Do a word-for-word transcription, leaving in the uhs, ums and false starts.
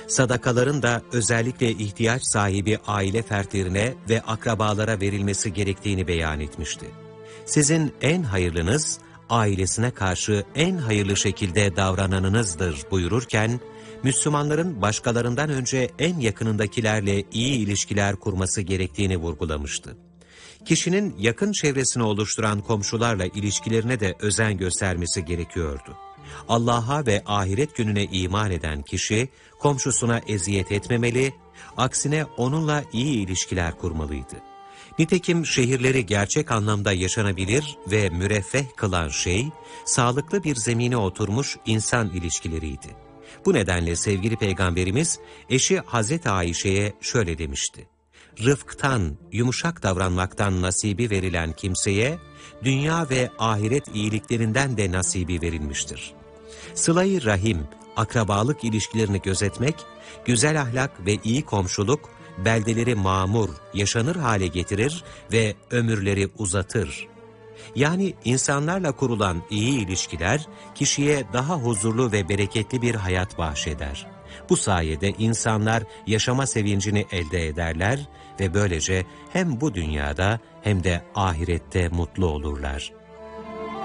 Sadakaların da özellikle ihtiyaç sahibi aile fertlerine ve akrabalara verilmesi gerektiğini beyan etmişti. Sizin en hayırlınız, ailesine karşı en hayırlı şekilde davrananınızdır buyururken, Müslümanların başkalarından önce en yakınındakilerle iyi ilişkiler kurması gerektiğini vurgulamıştı. Kişinin yakın çevresini oluşturan komşularla ilişkilerine de özen göstermesi gerekiyordu. Allah'a ve ahiret gününe iman eden kişi, komşusuna eziyet etmemeli, aksine onunla iyi ilişkiler kurmalıydı. Nitekim şehirleri gerçek anlamda yaşanabilir ve müreffeh kılan şey, sağlıklı bir zemine oturmuş insan ilişkileriydi. Bu nedenle sevgili Peygamberimiz, eşi Hazreti Ayşe'ye şöyle demişti: "Rıfktan, yumuşak davranmaktan nasibi verilen kimseye, dünya ve ahiret iyiliklerinden de nasibi verilmiştir." Sıla-i rahim, akrabalık ilişkilerini gözetmek, güzel ahlak ve iyi komşuluk, beldeleri mamur, yaşanır hale getirir ve ömürleri uzatır. Yani insanlarla kurulan iyi ilişkiler, kişiye daha huzurlu ve bereketli bir hayat bahşeder. Bu sayede insanlar yaşama sevincini elde ederler ve böylece hem bu dünyada hem de ahirette mutlu olurlar.